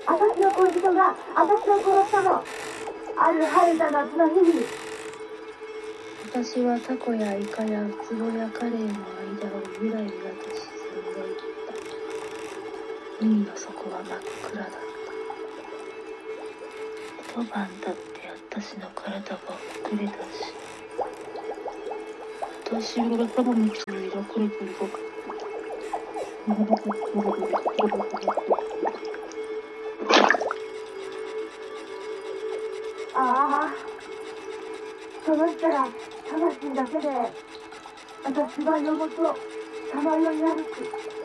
私の恋人が私を殺したの。ある晴れた夏の日に。 私はタコやイカやウツボやカレイの間をゆらゆらと沈んでいった。海の底は真っ暗だった。一晩経って私の体がほぐれ出し、私は頭のつもりがくるくる動く。 ああ、その人ら魂だけで私は夜ごとさまよい歩く。